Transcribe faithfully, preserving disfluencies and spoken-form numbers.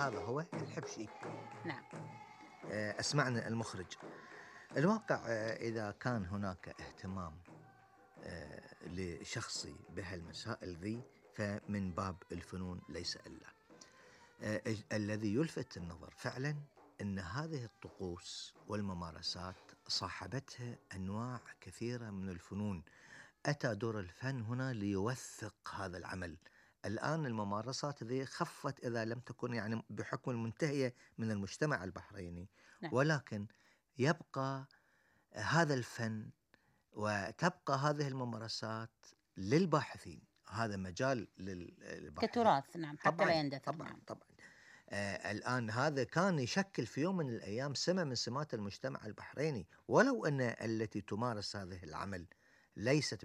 هذا هو الحبشي. نعم. آه، أسمعنا المخرج. الواقع آه، إذا كان هناك اهتمام آه، لشخصي بهالمسائل ذي، فمن باب الفنون ليس إلا. آه، الذي يلفت النظر فعلا أن هذه الطقوس والممارسات صاحبتها أنواع كثيرة من الفنون. أتى دور الفن هنا ليوثق هذا العمل. الآن الممارسات ذي خفت إذا لم تكن يعني بحكم المنتهية من المجتمع البحريني، نعم. ولكن يبقى هذا الفن وتبقى هذه الممارسات للباحثين. هذا مجال للباحثين. كتراث، نعم، حتى لا طبعا يندثر. طبعا نعم. طبعا. آه الآن هذا كان يشكل في يوم من الأيام سمة من سمات المجتمع البحريني، ولو أن التي تمارس هذه العمل ليست